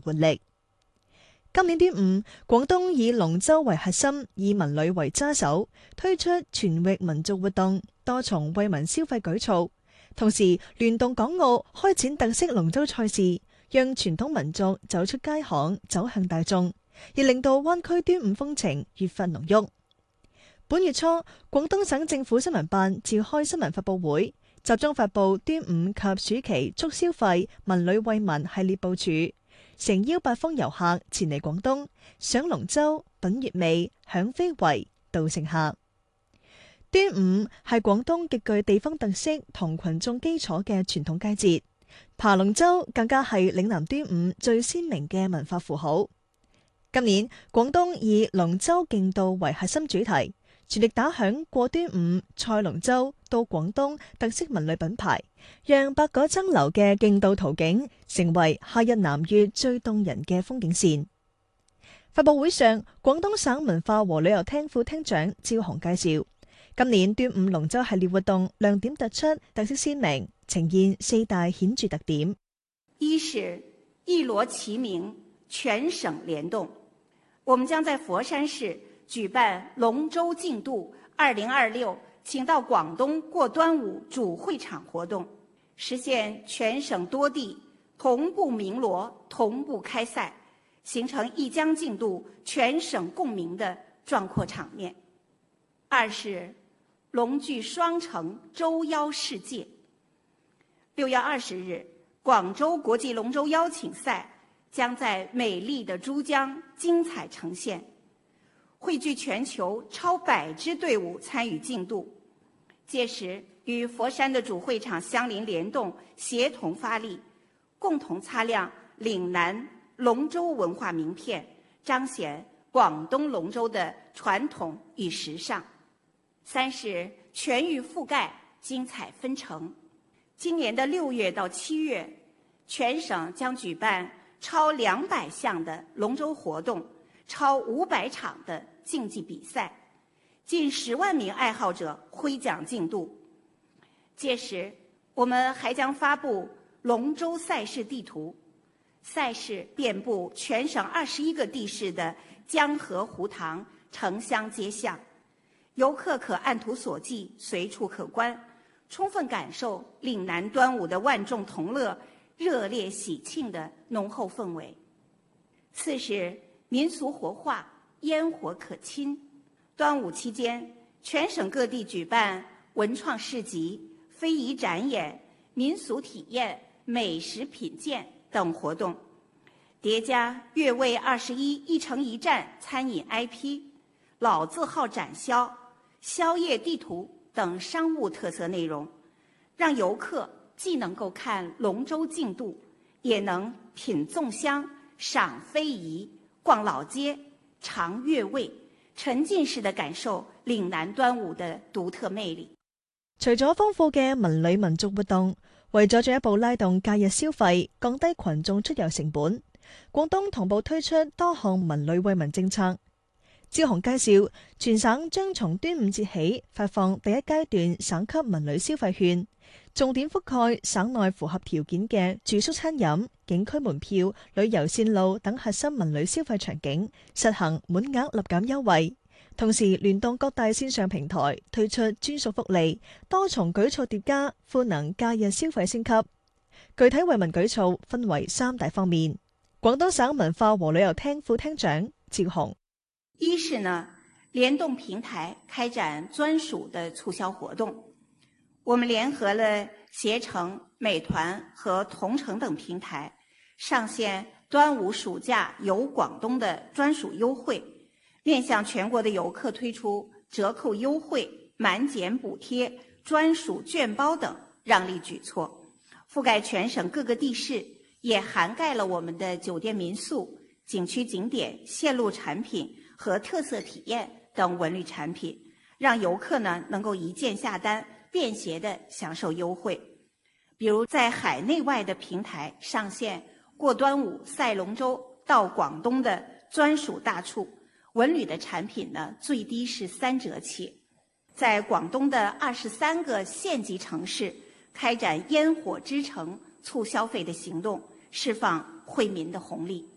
活力。今年端午，廣東以龍舟為核心，以文旅為揸手，推出全域民族活動，多重惠民消費舉措，同時聯動港澳開展特色龍舟賽事，讓傳統民族走出街巷，走向大眾，亦令到灣區端午風情越發濃郁。本月初，廣東省政府新聞辦召開新聞發佈會，集中發佈端午及暑期促消費文旅惠民系列部署，誠邀八方遊客前嚟廣東賞龍舟、品月味、享非遺、道盛夏。端午係廣東極具地方特色同群眾基礎嘅傳統佳節，爬龍舟更加係嶺南端午最鮮明嘅文化符號。今年廣東以龍舟競渡為核心主題，全力打響過端午賽龍舟到廣東特色文旅品牌，讓百舸爭流嘅競渡途徑成為夏日南粵最動人嘅風景線。發佈會上，廣東省文化和旅遊廳副廳長趙紅介紹，今年端午龍舟系列活動亮點突出，特色鮮明，呈現4大顯著特點。 一是一鑼齊鳴，全省聯動，我們將在佛山市舉辦龍舟競渡2026，請到廣東過端午主會場活動，實現全省多地同步鳴鑼、同步開賽，形成一江競渡、全省共鳴的壯闊場面。二是龍踞雙城，舟邀世界。6月20日，廣州國際龍舟邀請賽將在美麗的珠江精彩呈現，匯聚全球超100支隊伍參與競渡，屆時與佛山的主會場相鄰聯動，協同發力，共同擦亮嶺南龍舟文化名片，彰顯廣東龍舟的傳統與時尚。三是全域覆蓋，精彩紛呈。今年的6月到7月，全省將舉辦超200項的龍舟活動，超500場的競技比賽，近10萬名愛好者揮槳競渡。屆時，我們還將發布龍舟賽事地圖，賽事遍布全省21個地市的江河湖塘、城鄉街巷，遊客可按圖索驥，隨處可觀，充分感受嶺南端午的萬眾同樂、熱烈喜慶的濃厚氛圍。四是民俗活化，煙火可親。端午期間，全省各地舉辦文創市集、非遺展演、民俗體驗、美食品鑑等活動，疊加粵味21一城一站餐飲 IP、老字號展銷、宵夜地圖等商務特色內容，讓遊客既能夠看龍舟競渡，也能品粽香、賞非遺、逛老街、嘗粵味，沉浸式地感受嶺南端午的獨特魅力。 除咗豐富嘅文旅民族活動，為咗進一步拉動假日消費，降低群眾出遊成本，廣東同步推出多項文旅惠民政策。趙紅介紹，全省將從端午節起發放第一階段省級文旅消費券，重點覆蓋省內符合條件嘅住宿餐飲、景區門票、旅遊線路等核心文旅消費場景，實行滿額立減優惠。同時聯動各大線上平台推出專屬福利，多重舉措疊加，賦能假日消費升級。具體惠民舉措分為3大方面。廣東省文化和旅遊廳副廳長趙紅。 一是呢，聯動平台開展專屬的促銷活動。我們聯合了攜程、美團和同程等平台，上線端午暑假遊廣東的專屬優惠，面向全國的遊客推出折扣優惠、滿減補貼、專屬券包等讓利舉措，覆蓋全省各個地市，也涵蓋了我們的酒店民宿、景區景點、線路產品和特色體驗等文旅產品，讓遊客呢能夠一鍵下單，便捷地享受優惠。比如在海內外的平台上線過端午賽龍舟到廣東的專屬大促，文旅的產品呢最低是3折起。在廣東的23個縣級城市開展煙火之城促消費的行動，釋放惠民的紅利。